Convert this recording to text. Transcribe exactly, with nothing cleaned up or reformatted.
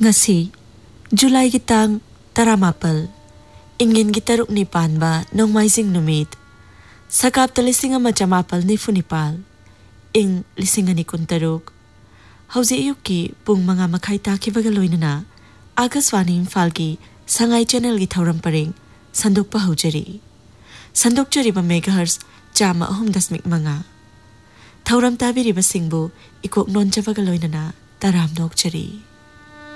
Ngasi, July gi tang taramapal, ingin gi taruk ni panba nongmaising numit, sakap ta lising ama chamapal ni funipal, ing lising ani kuntaruk. Hauzi iyuki pung mga makai takibaga loinana, Akaswani Imphal-gi Sangai Channel gi thauram paring sandok pa haujari. Sandok jari ba megahertz chama ahum dasmik manga. Thauram tabiri ba singbu ikok non jabaga loinana taram nok jari.